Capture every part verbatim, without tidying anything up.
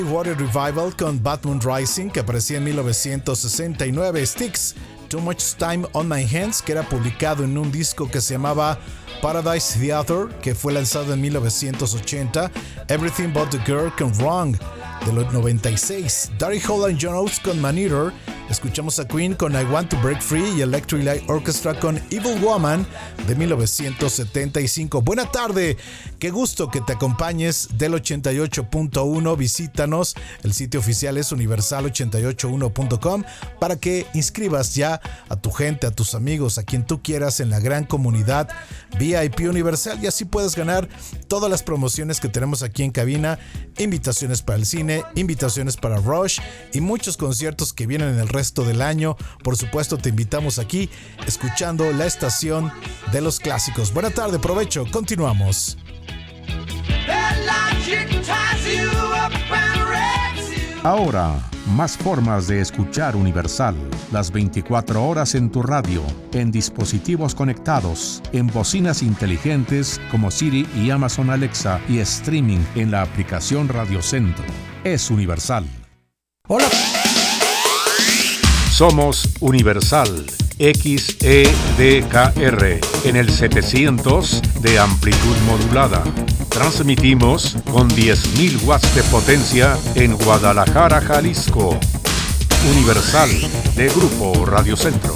Water Revival con Bad Moon Rising, que aparecía en mil novecientos sesenta y nueve. Styx, Too Much Time on My Hands, que era publicado en un disco que se llamaba Paradise Theater, que fue lanzado en mil novecientos ochenta. Everything But the Girl con Wrong, de los noventa y seis. Daryl Hall and John Oates con Man Eater. Escuchamos a Queen con I Want to Break Free y Electric Light Orchestra con Evil Woman, de mil novecientos setenta y cinco. Buena tarde, qué gusto que te acompañes del ochenta y ocho punto uno. Visítanos, el sitio oficial es universal ochenta y ocho uno punto com para que inscribas ya a tu gente, a tus amigos, a quien tú quieras en la gran comunidad V I P Universal, y así puedes ganar todas las promociones que tenemos aquí en cabina, invitaciones para el cine, invitaciones para Rush y muchos conciertos que vienen en el resto del año. Por supuesto, te invitamos aquí escuchando la estación de los clásicos. Buena tarde, provecho, continuamos. Ahora, más formas de escuchar Universal, las veinticuatro horas en tu radio, en dispositivos conectados, en bocinas inteligentes como Siri y Amazon Alexa, y streaming en la aplicación Radio Centro. Es Universal. Hola. Somos Universal X E D K R en el setecientos de amplitud modulada. Transmitimos con diez mil watts de potencia en Guadalajara, Jalisco. Universal, de Grupo Radio Centro.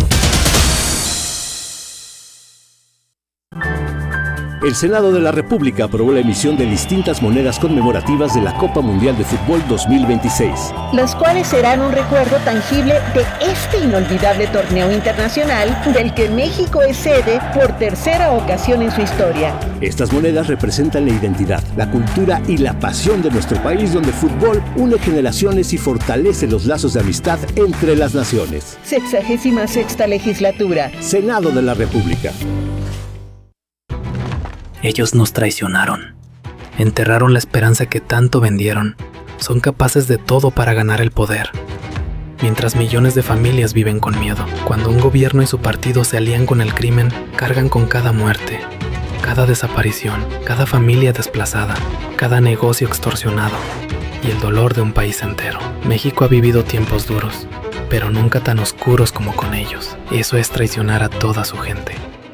El Senado de la República aprobó la emisión de distintas monedas conmemorativas de la Copa Mundial de Fútbol dos mil veintiséis. Las cuales serán un recuerdo tangible de este inolvidable torneo internacional del que México es sede por tercera ocasión en su historia. Estas monedas representan la identidad, la cultura y la pasión de nuestro país, donde el fútbol une generaciones y fortalece los lazos de amistad entre las naciones. Sexagésima sexta legislatura. Senado de la República. Ellos nos traicionaron, enterraron la esperanza que tanto vendieron, son capaces de todo para ganar el poder. Mientras millones de familias viven con miedo, cuando un gobierno y su partido se alían con el crimen, cargan con cada muerte, cada desaparición, cada familia desplazada, cada negocio extorsionado y el dolor de un país entero. México ha vivido tiempos duros, pero nunca tan oscuros como con ellos. Eso es traicionar a toda su gente.